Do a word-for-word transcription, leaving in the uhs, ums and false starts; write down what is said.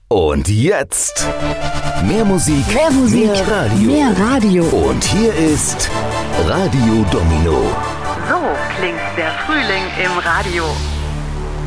Und jetzt mehr Musik, mehr, Musik, mehr Radio. Mehr Radio. Und hier ist Radio Domino. So klingt der Frühling im Radio.